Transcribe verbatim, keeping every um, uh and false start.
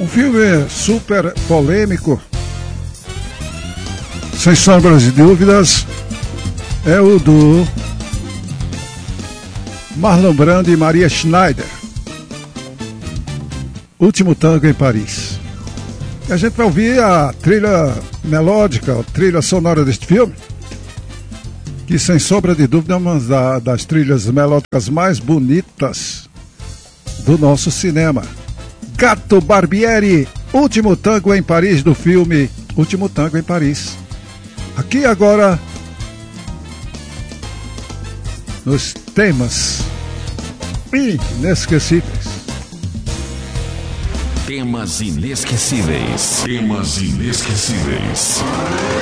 Um filme super polêmico, sem sombras de dúvidas, é o do Marlon Brando e Maria Schneider, Último Tango em Paris. E a gente vai ouvir a trilha melódica, a trilha sonora deste filme, que sem sombra de dúvida é uma das trilhas melódicas mais bonitas do nosso cinema. Gato Barbieri, Último Tango em Paris, do filme Último Tango em Paris. Aqui agora, nos temas inesquecíveis. Temas inesquecíveis. Temas inesquecíveis.